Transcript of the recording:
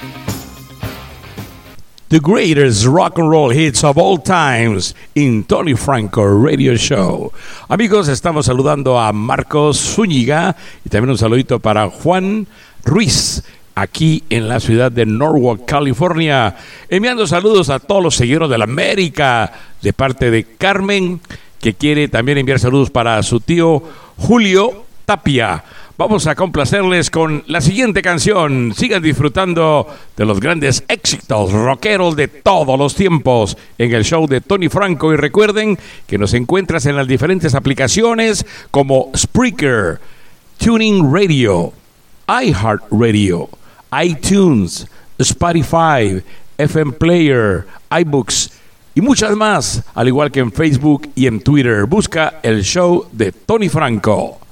The greatest rock and roll hits of all times in Tony Franco Radio Show. Amigos, estamos saludando a Marcos Zúñiga y también un saludito para Juan Ruiz, aquí en la ciudad de Norwalk, California. Enviando saludos a todos los seguidores de la América, de parte de Carmen, que quiere también enviar saludos para su tío Julio Tapia. Vamos a complacerles con la siguiente canción. Sigan disfrutando de los grandes éxitos rockeros de todos los tiempos en el show de Tony Franco. Y recuerden que nos encuentras en las diferentes aplicaciones como Spreaker, Tuning Radio, iHeartRadio, iTunes, Spotify, FM Player, iBooks y muchas más, al igual que en Facebook y en Twitter. Busca el show de Tony Franco.